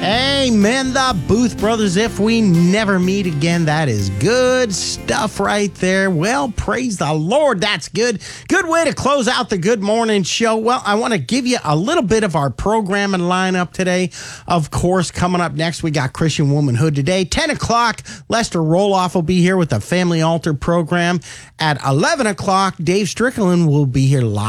Amen. The Booth Brothers, if we never meet again. That is good stuff right there. Well, praise the Lord. That's good. Good way to close out the Good Morning Show. Well, I want to give you a little bit of our programming lineup today. Of course, coming up next, we got Christian Womanhood today. 10 o'clock, Lester Roloff will be here with the Family Altar program. At 11 o'clock, Dave Strickland will be here live.